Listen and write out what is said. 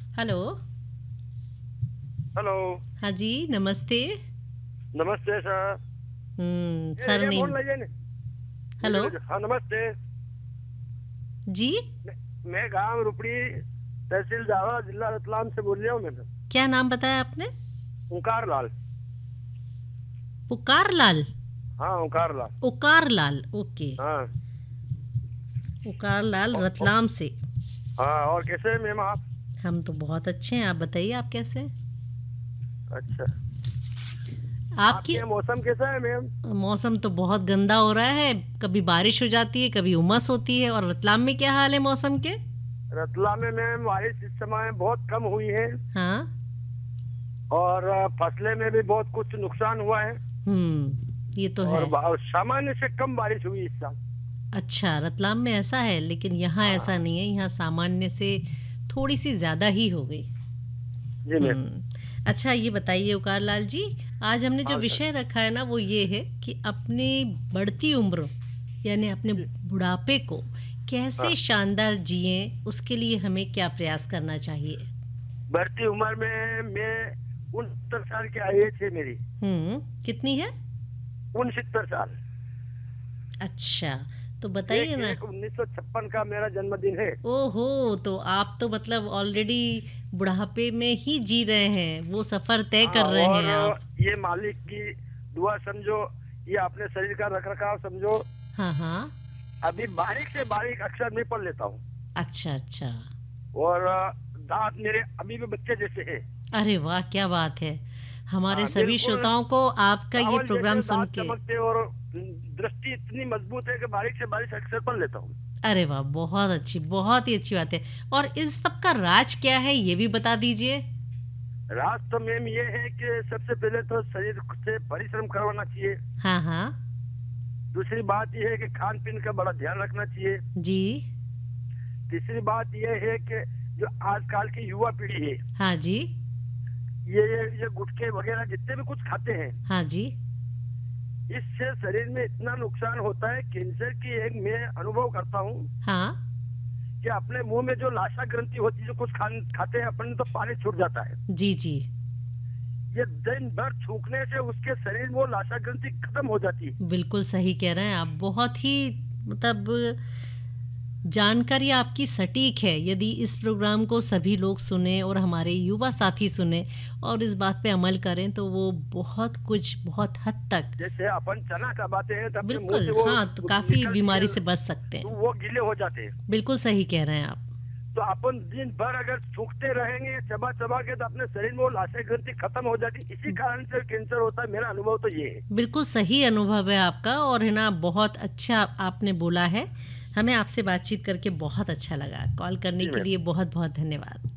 Hello. Hello. हाँ जी, नमस्ते। नमस्ते सर। सर ये नेम। फोन लीजिए हेलो। हाँ नमस्ते। जी। मैं गांव रुपड़ी तहसील जावा जिला रतलाम से बोल रहा हूँ मैं। क्या नाम बताया आपने? ओंकार लाल। पुकार लाल। हाँ ओंकार लाल। उकार लाल, ओके। हाँ। उकार लाल औ- औ- रतलाम से। हाँ और कैसे हैं मैम आप? हम तो बहुत अच्छे हैं, आप बताइए आप कैसे हैं? अच्छा। आपके आपकी यहाँ मौसम कैसा है मैम? मौसम तो बहुत गंदा हो रहा है, कभी बारिश हो जाती है, कभी उमस होती है। और रतलाम में क्या हाल है मौसम के? रतलाम में मैम बारिश इस समय बहुत कम हुई है हाँ। और फसलें में भी बहुत कुछ नुकसान हुआ है ये तो और है। सामान्य से कम बारिश हुई इस साल। अच्छा, रतलाम में ऐसा है, लेकिन यहाँ ऐसा हाँ नहीं है। यहाँ सामान्य से थोड़ी सी ज़्यादा ही हो गई। जी मैम। अच्छा, ये बताइए उकार लाल जी, आज हमने जो हाँ सर। विषय रखा है ना, वो ये है कि अपनी बढ़ती उम्र यानी अपने जी। बुढ़ापे को हाँ। कैसे शानदार जिए, उसके लिए हमें क्या प्रयास करना चाहिए? बढ़ती उम्र में मैं 69 साल की एज है मेरी। कितनी है? 69 साल। अच्छा, तो बताइए एक ना। एक 1956 का मेरा जन्मदिन है। ओहो, तो आप तो मतलब ऑलरेडी बुढ़ापे में ही जी रहे हैं, वो सफ़र तय हाँ कर रहे और हैं आप। ये मालिक की दुआ समझो, ये अपने शरीर का रख रखाव समझो। हाँ हाँ। अभी बारीक से बारीक अक्षर में पढ़ लेता हूँ अच्छा अच्छा। और दांत मेरे अभी भी बच्चे जैसे हैं। अरे वाह, क्या बात है! हमारे हाँ सभी बिल्कुल। श्रोताओं को आपका ये चावल प्रोग्राम जैसे सुन दांत के। चमकते और दृष्टि इतनी मजबूत है कि बारीक से बारीक अक्षर पढ़ लेता हूँ। अरे वाह, बहुत अच्छी, बहुत ही अच्छी बात है। और इस सब का राज क्या है, ये भी बता दीजिए। राज तो मैम ये है कि सबसे पहले तो शरीर से परिश्रम करवाना चाहिए। हाँ हाँ। दूसरी बात यह है कि खान पीन का बड़ा ध्यान रखना चाहिए। जी। तीसरी बात यह है कि जो आजकल की युवा पीढ़ी है, हाँ जी। ये गुटखे वगैरह जितने भी कुछ खाते हैं, हाँ जी। इससे शरीर में इतना नुकसान होता है। कैंसर की एक मैं अनुभव करता हूँ हाँ। कि अपने मुंह में जो लाशा ग्रंथि होती है, जो कुछ खाते हैं अपन तो पानी छूट जाता है। जी जी। ये दिन भर थूकने से उसके शरीर में वो लाशा ग्रंथि खत्म हो जाती है। बिल्कुल सही कह रहे हैं आप, बहुत ही मतलब जानकारी आपकी सटीक है। यदि इस प्रोग्राम को सभी लोग सुने और हमारे युवा साथी सुने और इस बात पे अमल करें, तो वो बहुत कुछ, बहुत हद तक। जैसे अपन चना चबाते हैं तो अपने मुंह से बिल्कुल, वो हाँ, तो काफ़ी निकलती है बीमारी से बच सकते तो हैं। वो गीले हो जाते हैं। बिल्कुल सही कह रहे हैं आप। तो अपन दिन भर अगर थूकते रहेंगे चबा चबा के तो अपने शरीर में वो लाशा ग्रंथि खत्म हो जाती है। इसी कारण से कैंसर होता है। मेरा अनुभव तो ये है। बिल्कुल सही अनुभव है आपका, और है ना, बहुत अच्छा आपने बोला है। हमें आपसे बातचीत करके बहुत अच्छा लगा। कॉल करने जी के मैम। लिए बहुत बहुत धन्यवाद।